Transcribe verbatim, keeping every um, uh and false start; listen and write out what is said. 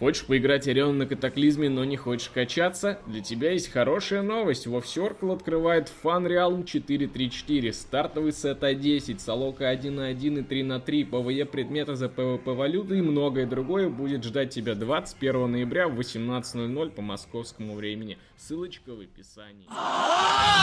Хочешь поиграть Орион на Катаклизме, но не хочешь качаться? Для тебя есть хорошая новость. WoW Circle открывает Fun Realm четыре три четыре. Стартовый сет А десять, Солока один на один и три на три, ПВЕ предметы за ПВП валюты и многое другое будет ждать тебя двадцать первого ноября в восемнадцать ноль ноль по московскому времени. Ссылочка в описании.